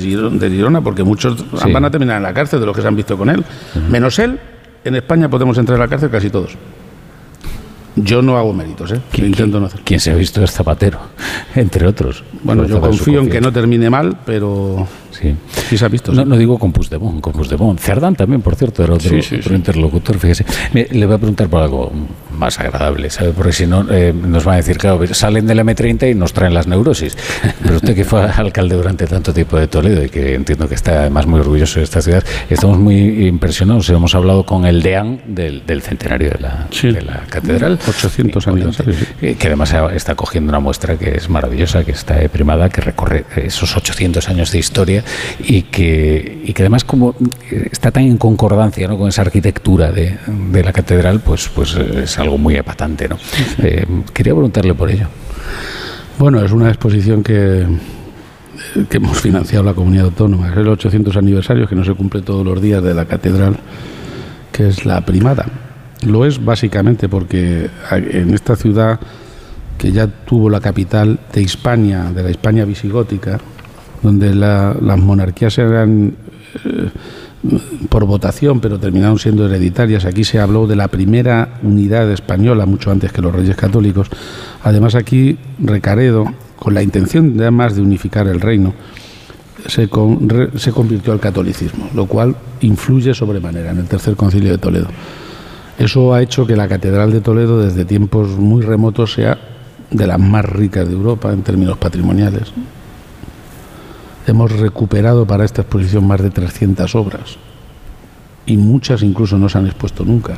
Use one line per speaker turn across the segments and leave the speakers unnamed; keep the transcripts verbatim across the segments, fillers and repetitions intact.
Girona, de Girona porque muchos sí. van a terminar en la cárcel de los que se han visto con él. Uh-huh. Menos él, en España podemos entrar a la cárcel casi todos. Yo no hago méritos, ¿eh?
¿Quién,
intento no hacer.
Quien se ha visto es Zapatero, entre otros.
Bueno, yo confío en que no termine mal, pero
sí,
sí se ha visto.
No,
sí.
no digo con Puigdemont, con Puigdemont. Cerdán también, por cierto, era otro,
sí, sí,
otro
sí.
interlocutor, fíjese. Me, le voy a preguntar por algo más agradable, ¿sabe? Porque si no, eh, nos van a decir, claro, salen del eme treinta y nos traen las neurosis. Pero usted que fue alcalde durante tanto tiempo de Toledo y que entiendo que está además muy orgulloso de esta ciudad, estamos muy impresionados. Hemos hablado con el deán del, del centenario de la,
sí.
de la catedral.
ochocientos años.
Sí. Que además está cogiendo una muestra que es maravillosa, que está primada, que recorre esos ochocientos años de historia y que, y que además como está tan en concordancia, ¿no?, con esa arquitectura de, de la catedral, pues, pues es algo muy epatante, ¿no? Eh, quería preguntarle por ello.
Bueno, es una exposición que, que hemos financiado la comunidad autónoma. Es el ochocientos aniversario, que no se cumple todos los días, de la catedral, que es la primada. Lo es básicamente porque en esta ciudad, que ya tuvo la capital de Hispania, de la Hispania visigótica, donde la, las monarquías eran eh, por votación, pero terminaron siendo hereditarias. Aquí se habló de la primera unidad española, mucho antes que los Reyes Católicos. Además, aquí Recaredo, con la intención de además de unificar el reino, se, con, re, se convirtió al catolicismo, lo cual influye sobremanera en el Tercer Concilio de Toledo. Eso ha hecho que la Catedral de Toledo, desde tiempos muy remotos, sea de las más ricas de Europa en términos patrimoniales. Hemos recuperado para esta exposición más de trescientas obras y muchas incluso no se han expuesto nunca.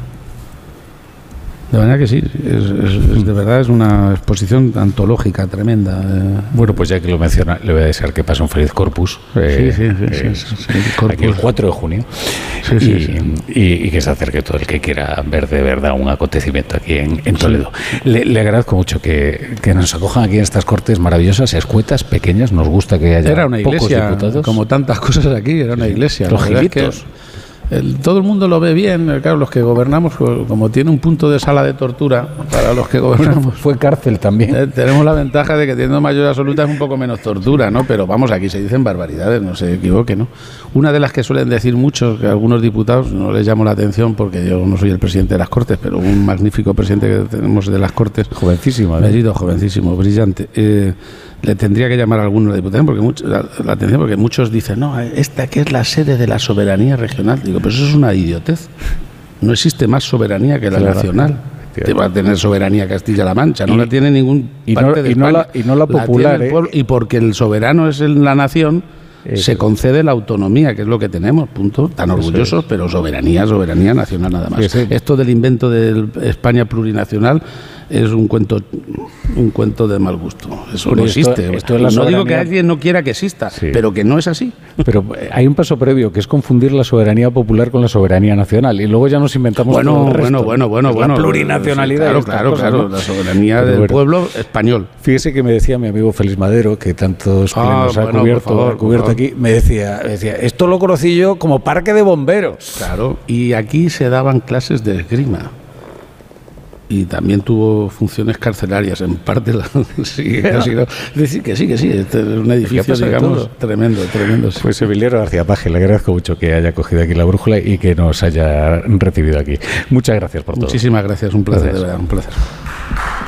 De manera que sí, es, es, es de verdad es una exposición antológica tremenda. Eh.
Bueno, pues ya que lo menciona, le voy a desear que pase un feliz Corpus.
Eh, sí, sí, sí,
eh,
sí, sí, sí. Corpus.
Aquí el cuatro de junio. Sí, sí, y, sí. Y, y que se acerque todo el que quiera ver de verdad un acontecimiento aquí en, en Toledo. Sí. Le, le agradezco mucho que, que nos acojan aquí en estas cortes maravillosas, escuetas, pequeñas. Nos gusta que haya
era una iglesia,
pocos diputados.
Como tantas cosas aquí, era una iglesia.
Los gilitos.
El, todo el mundo lo ve bien, claro, los que gobernamos, como tiene un punto de sala de tortura para los que gobernamos.
Fue cárcel también.
Eh, tenemos la ventaja de que teniendo mayoría absoluta es un poco menos tortura, ¿no? Pero vamos, aquí se dicen barbaridades, no se equivoque, ¿no? Una de las que suelen decir muchos, que a algunos diputados, no les llamo la atención porque yo no soy el presidente de las Cortes, pero un magnífico presidente que tenemos de las Cortes.
Jovencísimo,
¿eh? Merido, jovencísimo, brillante. Eh, le tendría que llamar a alguno de diputados porque mucho, la, la atención, porque muchos dicen, no, esta que es la sede de la soberanía regional. Digo, pero eso es una idiotez. No existe más soberanía que la claro, nacional. Que va a tener soberanía Castilla-La Mancha, no y, la tiene ningún
y
parte
no,
de
y no la, y no la popular, la
pueblo,
¿eh?
Y porque el soberano es en la nación, eh, se concede la autonomía, que es lo que tenemos, punto. Tan orgullosos, es. Pero soberanía, soberanía nacional nada más. Sí, sí. Esto del invento de España plurinacional es un cuento un cuento de mal gusto. Eso pero no esto, existe. Esto no soberanía... digo que alguien no quiera que exista, sí. Pero que no es así.
Pero hay un paso previo, que es confundir la soberanía popular con la soberanía nacional. Y luego ya nos inventamos
bueno,
todo el resto.
Bueno, bueno, bueno,
la
bueno.
Plurinacionalidad.
Claro, claro,
cosas,
claro.
¿no?
La soberanía pero del bueno. pueblo español.
Fíjese que me decía mi amigo Félix Madero, que tantos
ah,
plenos ha
bueno,
cubierto,
favor,
ha cubierto aquí, me decía, me decía, esto lo conocí yo como parque de bomberos.
Claro, y aquí se daban clases de esgrima. Y también tuvo funciones carcelarias, en parte. La, sí, casi no. Decir que sí, que sí, este es un edificio, digamos, tremendo, tremendo. Sí.
Pues Emiliano García Paje, le agradezco mucho que haya cogido aquí la brújula y que nos haya recibido aquí. Muchas gracias por todo.
Muchísimas gracias, un placer, gracias. De verdad, un placer.